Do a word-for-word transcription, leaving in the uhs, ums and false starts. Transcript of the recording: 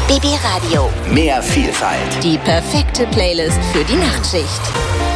B B Radio. Mehr Vielfalt. Die perfekte Playlist für die Nachtschicht.